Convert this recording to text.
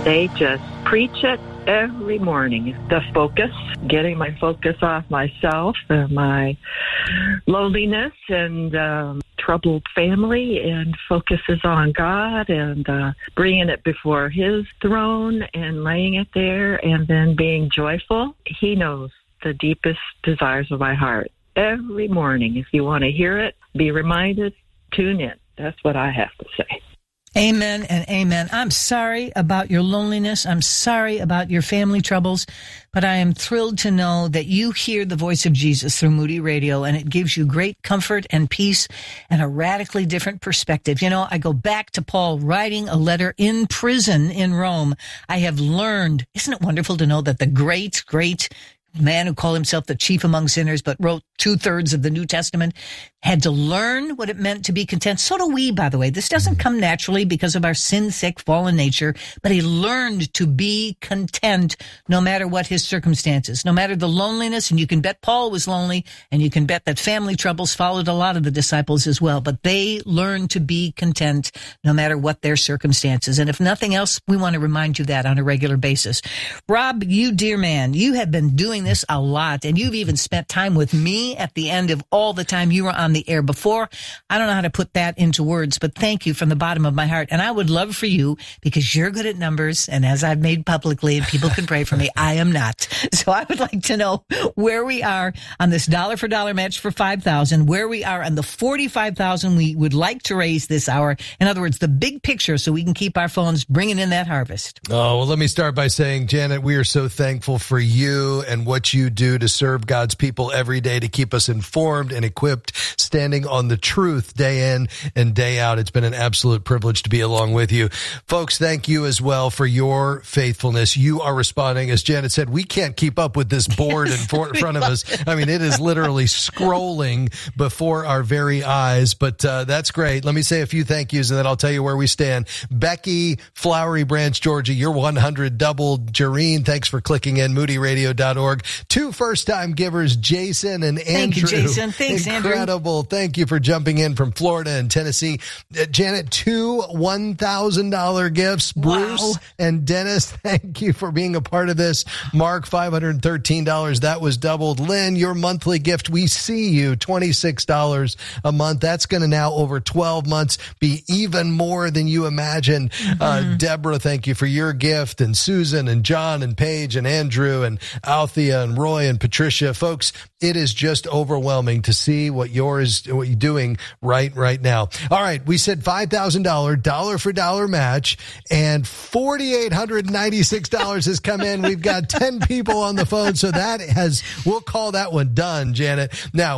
They just preach it every morning. The focus, getting my focus off myself and my loneliness and troubled family, and focuses on God and bringing it before His throne and laying it there and then being joyful. He knows the deepest desires of my heart. Every morning, if you want to hear it, be reminded, tune in. That's what I have to say. Amen and amen. I'm sorry about your loneliness. I'm sorry about your family troubles, but I am thrilled to know that you hear the voice of Jesus through Moody Radio, and it gives you great comfort and peace and a radically different perspective. You know, I go back to Paul writing a letter in prison in Rome. I have learned, isn't it wonderful to know that the great man who called himself the chief among sinners, but wrote 2/3 of the New Testament, had to learn what it meant to be content. So do we, by the way. This doesn't come naturally because of our sin-sick, fallen nature, but he learned to be content no matter what his circumstances, no matter the loneliness. And you can bet Paul was lonely, and you can bet that family troubles followed a lot of the disciples as well. But they learned to be content no matter what their circumstances. And if nothing else, we want to remind you that on a regular basis. Rob, you dear man, you have been doing this a lot, and you've even spent time with me at the end of all the time you were on the air before. I don't know how to put that into words, but thank you from the bottom of my heart. And I would love for you, because you're good at numbers, and as I've made publicly, and people can pray for me, I am not. So I would like to know where we are on this dollar for dollar match for $5,000, where we are on the $45,000 we would like to raise this hour. In other words, the big picture, so we can keep our phones bringing in that harvest. Oh, well, let me start by saying, Janet, we are so thankful for you and what you do to serve God's people every day, to keep us informed and equipped, standing on the truth day in and day out. It's been an absolute privilege to be along with you. Folks, thank you as well for your faithfulness. You are responding. As Janet said, we can't keep up with this board in front of us. I mean, it is literally scrolling before our very eyes, but that's great. Let me say a few thank yous, and then I'll tell you where we stand. Becky, Flowery Branch, Georgia, your 100 doubled. Jareen, thanks for clicking in, moodyradio.org. 2 first-time givers, Jason and Andrew. Thank you, Jason. Thanks, Andrew. Incredible. Thank you for jumping in from Florida and Tennessee. Janet, 2 $1,000 gifts. Bruce Wow. and Dennis, thank you for being a part of this. Mark, $513. That was doubled. Lynn, your monthly gift, we see you, $26 a month. That's going to now, over 12 months, be even more than you imagined. Deborah, thank you for your gift. And Susan and John and Paige and Andrew and Althea and Roy and Patricia. Folks, it is just overwhelming to see what you're doing right now. All right, we said $5,000 dollar for dollar match, and $4,896 has come in. We've got 10 people on the phone, so we'll call that one done, Janet. Now,